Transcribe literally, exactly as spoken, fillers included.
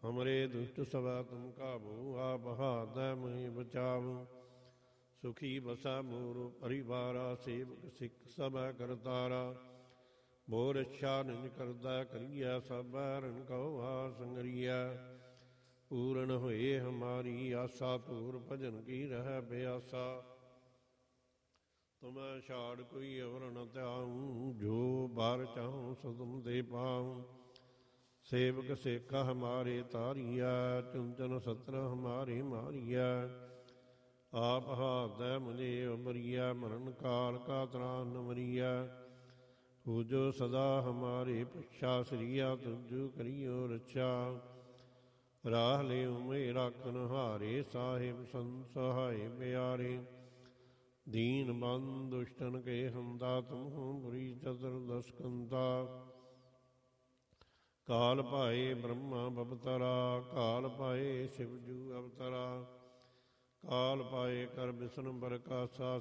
हमरे दुष्ट सभा तुम काबू, आप हाथ मही बचावो। सुखी बसा मोर परिवारा, सेवक सिख सब करतारा। मोर इच्छा निज करदा करिया, सब रन कहो आ संगरिया। पूर्ण होए हमारी आशा, तूर भजन की रह प्यासा। तुम छाड़ कोई अवर न त्याऊं, जो बार चाहूं सो तुम दे पाऊं। सेवक सेका हमारे तारिया, चुंचन सत्र हमारे मारिया। आप हाथ मुझे अमरिया, मरण काल का त्रान मरिया। हो जो सदा हमारे पक्षा, श्रिया तुझु करियो रक्षा। राह ले में राखन हारे, साहिब संत सहाय प्यारे। दीन बंद दुष्टन के हंता, तुम हो बुरी चतुर्दश कंता। काल पाए ब्रह्मा बवतरा, काल पाए शिवजू अवतरा। काल पाए कर विष्णु बरकासा,